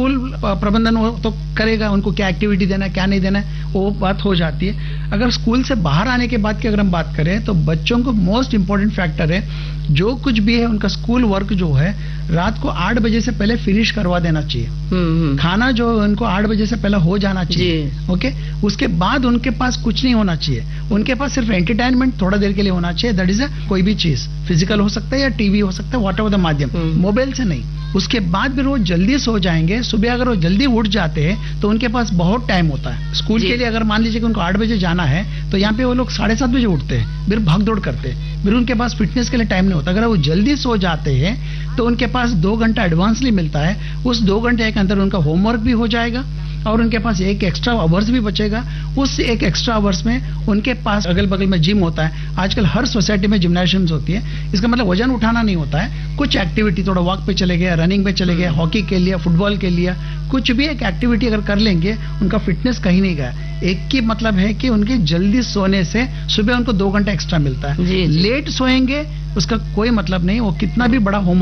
School प्रबंधन वो तो करेगा, उनको क्या एक्टिविटी देना है क्या नहीं देना है वो बात हो जाती है। अगर स्कूल से बाहर आने के बाद की अगर हम बात करें तो बच्चों को मोस्ट इंपॉर्टेंट फैक्टर है जो कुछ भी है उनका स्कूल वर्क जो है रात को 8 बजे से पहले फिनिश करवा देना चाहिए। खाना जो उनको 8 बजे से पहले हो जाना चाहिए। ओके, उसके बाद उनके पास कुछ नहीं होना चाहिए, उनके पास सिर्फ एंटरटेनमेंट थोड़ा देर के लिए होना चाहिए। दैट इज कोई भी चीज फिजिकल हो सकता है या टीवी हो सकता है, व्हाट एवर द माध्यम, मोबाइल से नहीं। उसके बाद फिर वो जल्दी सो जाएंगे। सुबह अगर वो जल्दी उठ जाते हैं तो उनके पास बहुत टाइम होता है स्कूल के लिए। अगर मान लीजिए कि उनको 8 बजे जाना है तो यहाँ पे वो लोग 7:30 बजे उठते हैं, फिर भाग दौड़ करते हैं, फिर उनके पास फिटनेस के लिए टाइम नहीं होता। अगर वो जल्दी सो जाते हैं तो उनके पास 2 घंटा एडवांसली मिलता है। उस 2 घंटे के अंदर उनका होमवर्क भी हो जाएगा और उनके पास एक एक्स्ट्रा आवर्स भी बचेगा। उस एक एक्स्ट्रा आवर्स में उनके पास अगल बगल में जिम होता है, आजकल हर सोसाइटी में जिम्नाशियम्स होती है। इसका मतलब वजन उठाना नहीं होता है, कुछ एक्टिविटी, थोड़ा वॉक पे चले गए, रनिंग पे चले गए, हॉकी के लिए, फुटबॉल के लिए, कुछ भी एक एक्टिविटी अगर कर लेंगे उनका फिटनेस कहीं नहीं गया। एक की मतलब है कि उनके जल्दी सोने से सुबह उनको 2 घंटा एक्स्ट्रा मिलता है। लेट सोएंगे उसका कोई मतलब नहीं, वो कितना भी बड़ा होमवर्क